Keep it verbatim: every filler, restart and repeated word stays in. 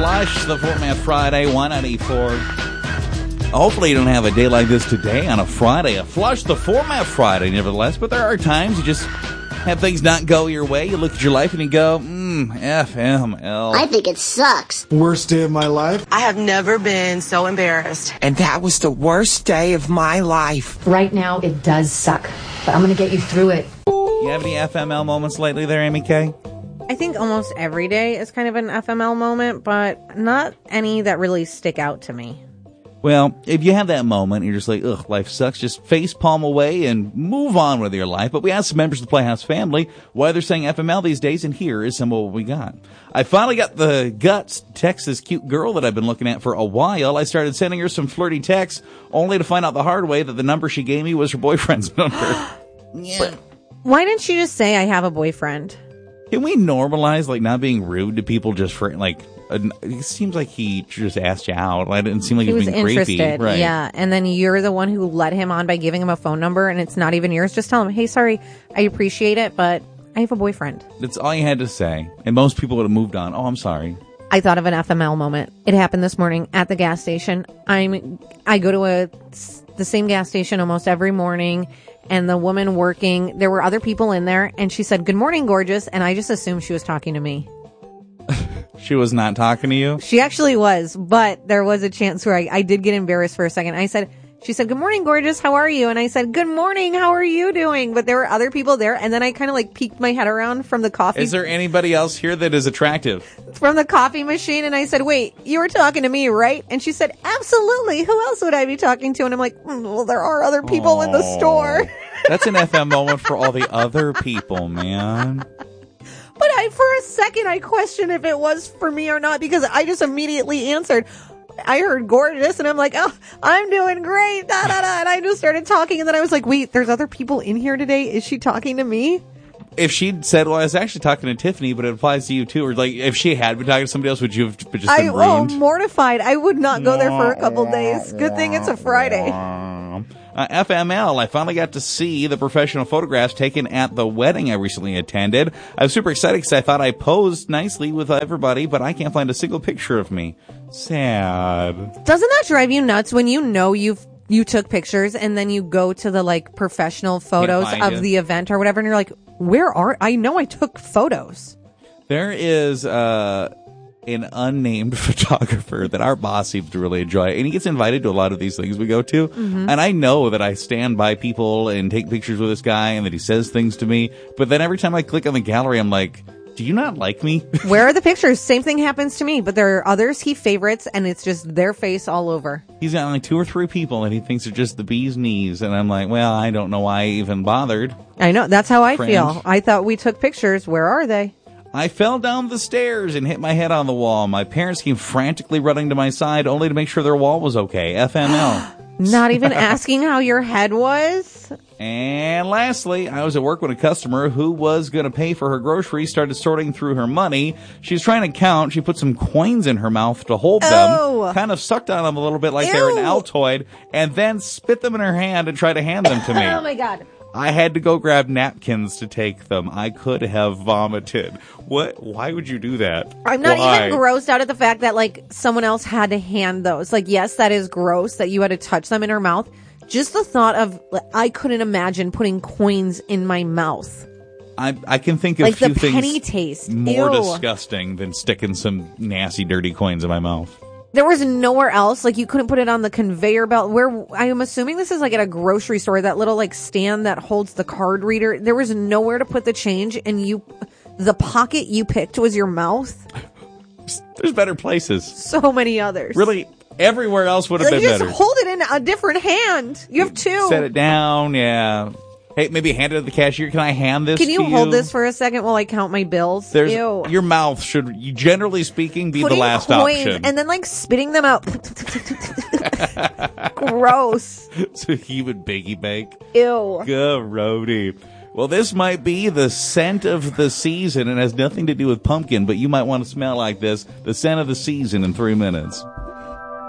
Flush, the Format Friday, one ninety-four. Hopefully you don't have a day like this today on a Friday. A Flush, the Format Friday, nevertheless. But there are times you just have things not go your way. You look at your life and you go, mmm, F M L. I think it sucks. Worst day of my life. I have never been so embarrassed. And that was the worst day of my life. Right now, it does suck, but I'm going to get you through it. You have any F M L moments lately there, Amy K? I think almost every day is kind of an F M L moment, but not any that really stick out to me. Well, if you have that moment, you're just like, ugh, life sucks, just face palm away and move on with your life. But we asked some members of the Playhouse family why they're saying F M L these days, and here is some of what we got. I finally got the guts to text this cute girl that I've been looking at for a while. I started sending her some flirty texts, only to find out the hard way that the number she gave me was her boyfriend's number. Yeah. Why didn't she just say, I have a boyfriend? Can we normalize, like, not being rude to people just for, like, a, it seems like he just asked you out. It didn't seem like he, he was being interested. creepy. Right. Yeah, and then you're the one who led him on by giving him a phone number, and it's not even yours. Just tell him, hey, sorry, I appreciate it, but I have a boyfriend. That's all you had to say. And most people would have moved on. Oh, I'm sorry. I thought of an F M L moment. It happened this morning at the gas station. I'm, I go to a, the same gas station almost every morning, and the woman working, there were other people in there, and she said, good morning, gorgeous, and I just assumed she was talking to me. She was not talking to you? She actually was, but there was a chance where I, I did get embarrassed for a second. I said, she said, good morning, gorgeous, how are you? And I said, good morning, how are you doing? But there were other people there, and then I kind of like peeked my head around from the coffee. Is there anybody else here that is attractive? From the coffee machine, and I said, wait, you were talking to me, right? And she said, absolutely, who else would I be talking to? And I'm like, mm, well, there are other people Aww. in the store. That's an F M moment for all the other people, man. But I, for a second, I questioned if it was for me or not, because I just immediately answered. I heard gorgeous, and I'm like, oh, I'm doing great, da da da. And I just started talking, and then I was like, wait, there's other people in here today. Is she talking to me? If she'd said, well, I was actually talking to Tiffany, but it applies to you too, or like, if she had been talking to somebody else, would you have just been I, ruined? Oh, mortified. I would not go there for a couple days. Good thing it's a Friday. Uh, F M L, I finally got to see the professional photographs taken at the wedding I recently attended. I was super excited because I thought I posed nicely with everybody, but I can't find a single picture of me. Sad. Doesn't that drive you nuts when you know you've you took pictures and then you go to the like professional photos of it. the event or whatever, and you're like, where are I know I took photos. There is uh an unnamed photographer that our boss seems to really enjoy, and he gets invited to a lot of these things we go to. Mm-hmm. And I know that I stand by people and take pictures with this guy and that he says things to me, but then every time I click on the gallery, I'm like, do you not like me? Where are the pictures? Same thing happens to me, but there are others he favorites, and it's just their face all over. He's got like two or three people and he thinks are just the bee's knees, and I'm like, well, I don't know why I even bothered. I know, that's how I Friend. feel. I thought we took pictures. Where are they? I fell down the stairs and hit my head on the wall. My parents came frantically running to my side only to make sure their wall was okay. F M L. Not even asking how your head was? And lastly, I was at work when a customer who was going to pay for her groceries started sorting through her money. She's trying to count. She put some coins in her mouth to hold them, oh. kind of sucked on them a little bit like Ew. they're an Altoid, and then spit them in her hand and tried to hand them to me. Oh, my God. I had to go grab napkins to take them. I could have vomited. What? Why would you do that? I'm not Why? even grossed out at the fact that, like, someone else had to hand those. Like, yes, that is gross that you had to touch them in her mouth. Just the thought of, like, I couldn't imagine putting coins in my mouth. I I can think of like few the penny things taste. more Ew. disgusting than sticking some nasty, dirty coins in my mouth. There was nowhere else. Like, you couldn't put it on the conveyor belt. Where I am assuming this is like at a grocery store, that little like stand that holds the card reader. There was nowhere to put the change, and you, the pocket you picked was your mouth. There's better places. So many others. Really, everywhere else would have Like, been just better. hold it in a different hand. You have two. Set it down, yeah. Hey, maybe hand it to the cashier. Can I hand this Can you to hold you? this for a second while I count my bills? There's, Ew. Your mouth should, generally speaking, be Putting the last coins option. and then like spitting them out. Gross. So he would biggie bake. Ew. Grody. Well, this might be the scent of the season and has nothing to do with pumpkin, but you might want to smell like this. The scent of the season in three minutes.